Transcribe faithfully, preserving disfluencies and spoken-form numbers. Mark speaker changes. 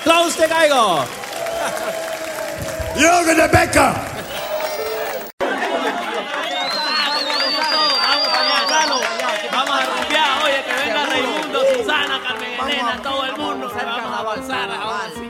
Speaker 1: Klaus de Geiger.
Speaker 2: Jürgen de Becker.
Speaker 3: Vamos a rumbear, oye, que venga Raimundo, Susana, Carmen Elena, todo el mundo. Vamos a avanzar, a avanzar.